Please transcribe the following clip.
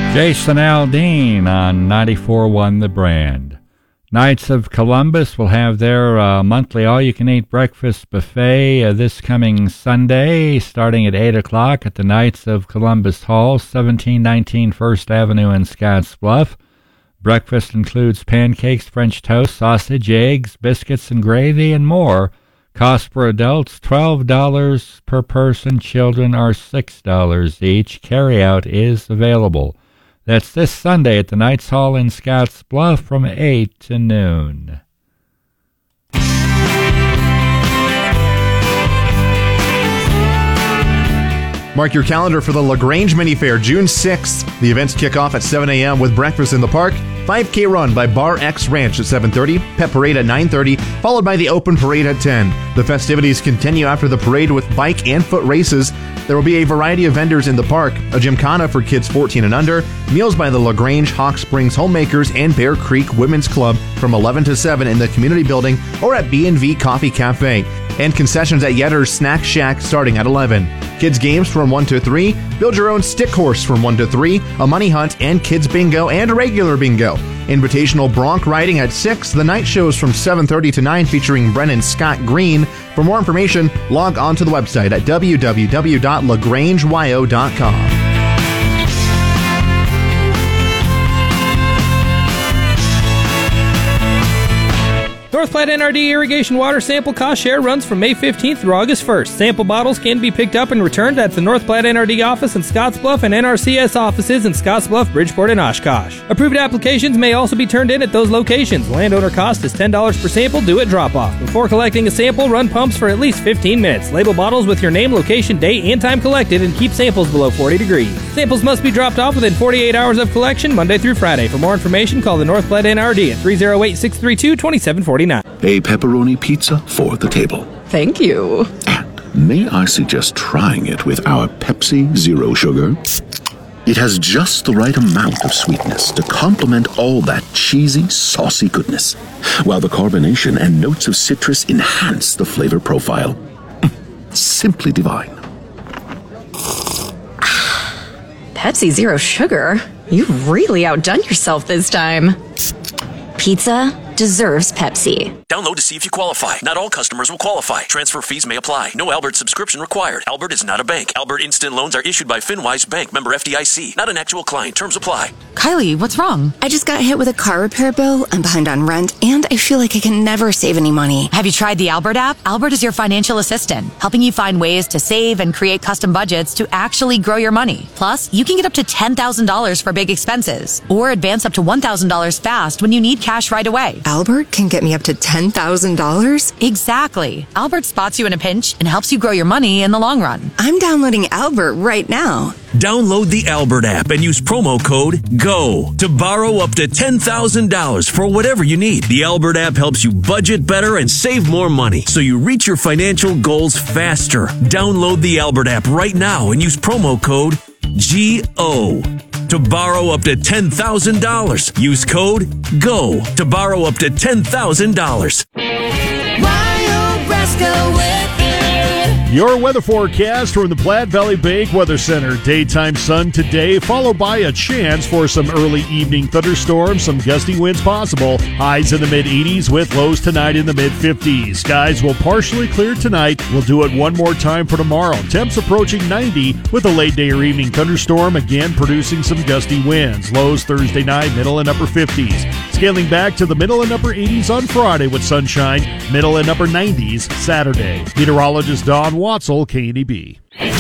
Jason Aldean on 94.1 The Brand. Knights of Columbus will have their monthly all-you-can-eat breakfast buffet this coming Sunday, starting at 8 o'clock at the Knights of Columbus Hall, 1719 First Avenue in Scottsbluff. Breakfast includes pancakes, French toast, sausage, eggs, biscuits, and gravy, and more. Cost for adults, $12 per person. Children are $6 each. Carryout is available. That's this Sunday at the Knights Hall in Scottsbluff from 8 to noon. Mark your calendar for the LaGrange Mini Fair, June 6th. The events kick off at 7 a.m. with breakfast in the park, 5K run by Bar X Ranch at 7:30, pet parade at 9:30, followed by the open parade at 10. The festivities continue after the parade with bike and foot races. There will be a variety of vendors in the park, a gymkhana for kids 14 and under, meals by the LaGrange Hawk Springs Homemakers and Bear Creek Women's Club from 11 to 7 in the community building or at B&V Coffee Cafe, and concessions at Yetter's Snack Shack starting at 11. Kids games from 1 to 3, build your own stick horse from 1 to 3, a money hunt and kids bingo and regular bingo. Invitational bronc riding at 6, the night shows from 7:30 to 9 featuring Brennan Scott Green. For more information, log on to the website at www.lagrangeyo.com. North Platte NRD Irrigation Water Sample Cost Share runs from May 15th through August 1st. Sample bottles can be picked up and returned at the North Platte NRD office in Scottsbluff and NRCS offices in Scottsbluff, Bridgeport, and Oshkosh. Approved applications may also be turned in at those locations. Landowner cost is $10 per sample due at drop-off. Before collecting a sample, run pumps for at least 15 minutes. Label bottles with your name, location, date, and time collected, and keep samples below 40 degrees. Samples must be dropped off within 48 hours of collection, Monday through Friday. For more information, call the North Platte NRD at 308-632-2749. A pepperoni pizza for the table. Thank you. And may I suggest trying it with our Pepsi Zero Sugar? It has just the right amount of sweetness to complement all that cheesy, saucy goodness, while the carbonation and notes of citrus enhance the flavor profile. Simply divine. Pepsi Zero Sugar? You've really outdone yourself this time. Pizza deserves Pepsi. Download to see if you qualify. Not all customers will qualify. Transfer fees may apply. No Albert subscription required. Albert is not a bank. Albert Instant Loans are issued by FinWise Bank, member FDIC. Not an actual client. Terms apply. Kylie, what's wrong? I just got hit with a car repair bill. I'm behind on rent, and I feel like I can never save any money. Have you tried the Albert app? Albert is your financial assistant, helping you find ways to save and create custom budgets to actually grow your money. Plus, you can get up to $10,000 for big expenses, or advance up to $1,000 fast when you need cash right away. Albert can get me up to $10,000? Exactly. Albert spots you in a pinch and helps you grow your money in the long run. I'm downloading Albert right now. Download the Albert app and use promo code GO to borrow up to $10,000 for whatever you need. The Albert app helps you budget better and save more money so you reach your financial goals faster. Download the Albert app right now and use promo code GO to borrow up to $10,000. Use code GO to borrow up to $10,000. Mario Bresco with it. Your weather forecast from the Platte Valley Bank Weather Center. Daytime sun today, followed by a chance for some early evening thunderstorms, some gusty winds possible. Highs in the mid-80s with lows tonight in the mid-50s. Skies will partially clear tonight. We'll do it one more time for tomorrow. Temps approaching 90 with a late day or evening thunderstorm, again producing some gusty winds. Lows Thursday night, middle and upper 50s. Scaling back to the middle and upper 80s on Friday with sunshine, middle and upper 90s Saturday. Meteorologist Don Watzel, KNEB.